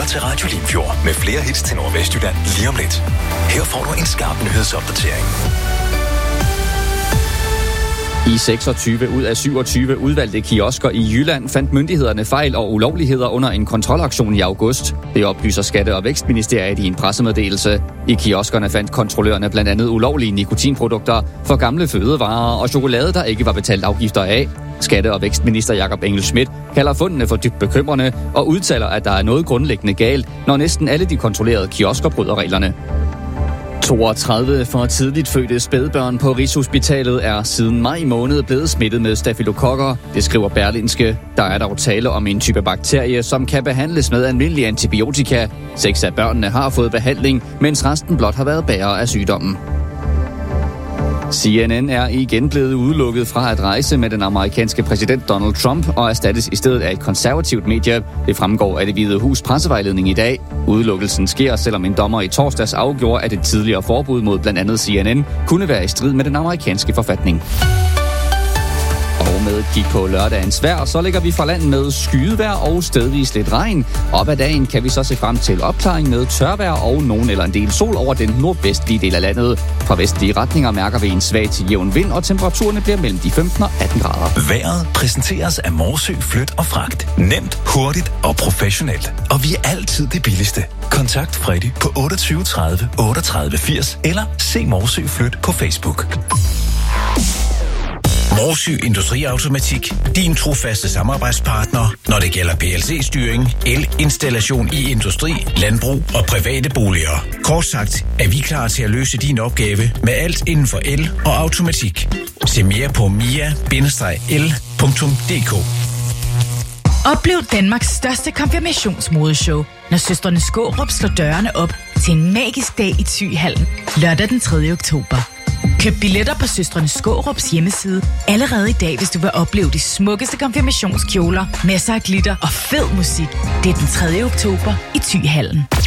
lytter til Radio Limfjord med flere hits til Nordvestjylland lige om lidt. Her får du en skarp nyhedsopdatering. I 26 ud af 27 udvalgte kiosker i Jylland fandt myndighederne fejl og ulovligheder under en kontrolaktion i august. Det oplyser Skatte- og Vækstministeriet i en pressemeddelelse. I kioskerne fandt kontrollørerne blandt andet ulovlige nikotinprodukter, for gamle fødevarer og chokolade, der ikke var betalt afgifter af. Skatte- og Vækstminister Jakob Engel-Schmidt kalder fundene for dybt bekymrende og udtaler, at der er noget grundlæggende galt, når næsten alle de kontrollerede kiosker bryder reglerne. 32 for tidligt fødte spædbørn på Rigshospitalet er siden maj måned blevet smittet med stafylokokker. Det skriver Berlingske. Der er dog tale om en type bakterie, som kan behandles med almindelige antibiotika. 6 af børnene har fået behandling, mens resten blot har været bærere af sygdommen. CNN er igen blevet udelukket fra at rejse med den amerikanske præsident Donald Trump og erstattes i stedet af et konservativt medie. Det fremgår af Det Hvide Hus pressevejledning i dag. Udelukkelsen sker, selvom en dommer i torsdags afgjorde, at et tidligere forbud mod blandt andet CNN kunne være i strid med den amerikanske forfatning. Og med et kig på lørdagens vejr, så ligger vi fra land med skydevejr og stedvis lidt regn. Op ad dagen kan vi så se frem til opklaring med tørvejr og nogen eller en del sol over den nordvestlige del af landet. Fra vestlige retninger mærker vi en svag til jævn vind, og temperaturerne bliver mellem de 15 og 18 grader. Vejret præsenteres af Morsø Flyt og Fragt. Nemt, hurtigt og professionelt. Og vi er altid det billigste. Kontakt Freddy på 28 30 38 80 eller se Morsø Flyt på Facebook. Morsø Industriautomatik, din trofaste samarbejdspartner, når det gælder PLC-styring, elinstallation i industri, landbrug og private boliger. Kort sagt er vi klar til at løse din opgave med alt inden for el og automatik. Se mere på mia-el.dk. Oplev Danmarks største konfirmationsmodeshow, når søstrene Skaarup slår dørene op til en magisk dag i Thyhallen, lørdag den 3. oktober. Køb billetter på søstrene Skaarups hjemmeside allerede i dag, hvis du vil opleve de smukkeste konfirmationskjoler, masser af glitter og fed musik. Det er den 3. oktober i Thyhallen.